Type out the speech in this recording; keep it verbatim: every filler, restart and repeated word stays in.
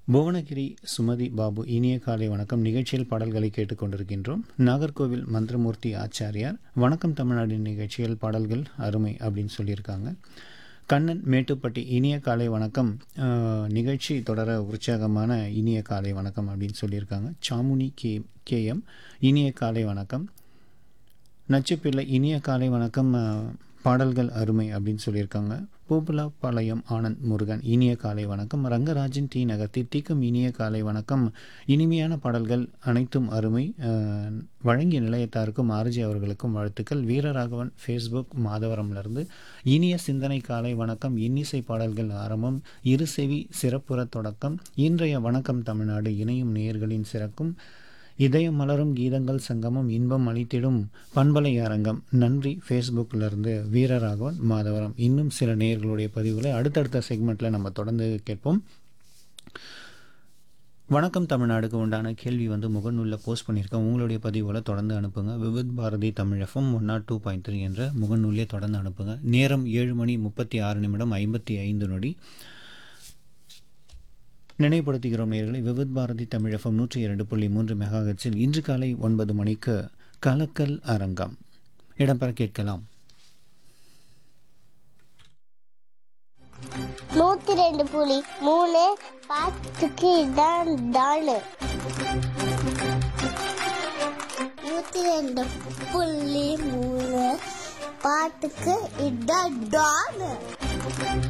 புவனகிரி சுமதி பாபு இனிய காலை வணக்கம். நிகழ்ச்சியில் பாடல்களை கேட்டுக்கொண்டிருக்கின்றோம். நாகர்கோவில் மந்திரமூர்த்தி ஆச்சாரியார் வணக்கம் தமிழ்நாடு நிகழ்ச்சியில் பாடல்கள் அருமை அப்படின்னு சொல்லியிருக்காங்க. கண்ணன் மேட்டுப்பட்டி இனிய காலை வணக்கம், நிகழ்ச்சி தொடர உற்சாகமான இனிய காலை வணக்கம் அப்படின்னு சொல்லியிருக்காங்க. சாமுனி கே கேஎம் இனிய காலை வணக்கம். நச்சுப்பிள்ளை இனிய காலை வணக்கம், பாடல்கள் அருமை அப்படின்னு சொல்லியிருக்காங்க. பூபலாபாளையம் ஆனந்த் முருகன் இனிய காலை வணக்கம். ரங்கராஜன் டி நகர் தித்திக்கும் இனிய காலை வணக்கம். இனிமையான பாடல்கள் அனைத்தும் அருமை, வழங்கிய நிலையத்தாருக்கும் ஆர்ஜி அவர்களுக்கும் வாழ்த்துக்கள். வீரராகவன் ஃபேஸ்புக் மாதவரம்லேருந்து இனிய சிந்தனை காலை வணக்கம். இன்னிசை பாடல்கள் ஆரம்பம், இருசெவி சிறப்புற தொடக்கம். இன்றைய வணக்கம் தமிழ்நாடு இணையும் நேயர்களின் சிறக்கும் இதயம் மலரும் கீதங்கள் சங்கமம் இன்பம் அளித்திடும் பண்பலை அரங்கம். நன்றி. ஃபேஸ்புக்கிலிருந்து வீரராகவன் மாதவரம். இன்னும் சில நேயர்களுடைய பதிவுகளை அடுத்தடுத்த செக்மெண்ட்டில் நம்ம தொடர்ந்து கேட்போம். வணக்கம் தமிழ்நாடுக்கு உண்டான கேள்வி வந்து முகநூலில் போஸ்ட் பண்ணியிருக்கேன். உங்களுடைய பதிவுகளை தொடர்ந்து அனுப்புங்க. Vividh Bharathi Tamil FM one not two point three என்ற முகநூலிலே தொடர்ந்து அனுப்புங்க. நேரம் ஏழு மணி முப்பத்தி ஆறு நிமிடம் ஐம்பத்தி ஐந்து நொடி. நினைவுபடுத்துகிறோம் நேயர்களை, விவித் பாரதி தமிழ் எஃப்எம் நூற்றி இரண்டு புள்ளி மூன்று மெகாஹெர்ட்ஸில் இன்று காலை ஒன்பது மணிக்கு கலக்கல் அரங்கம் இடம்பெற கேட்கலாம். நூத்தி ரெண்டு புள்ளி மூணு பாட்டுக்கு இதான் டானு. நூத்தி ரெண்டு புள்ளி மூணு பாட்டுக்கு இதான் டானு.